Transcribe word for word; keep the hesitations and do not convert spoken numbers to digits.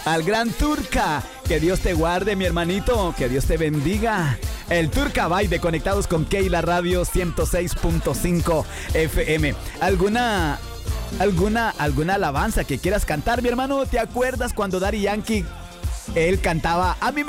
al gran Turca. Que Dios te guarde, mi hermanito, que Dios te bendiga. El Turca Bay de Conectados con Keila Radio ciento seis punto cinco F M. ¿Alguna, alguna, alguna alabanza que quieras cantar, mi hermano? ¿Te acuerdas cuando Daddy Yankee, él cantaba "A mí me